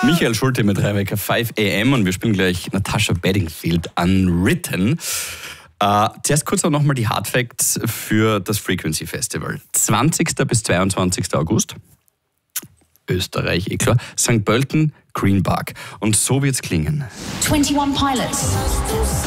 Michael Schulte mit Rheinwecker 5 AM und wir spielen gleich Natasha Bedingfield Unwritten. Zuerst kurz auch nochmal die Hard Facts für das Frequency Festival. 20. bis 22. August. Österreich, klar. St. Pölten, Green Park. Und so wird's klingen. 21 Pilots.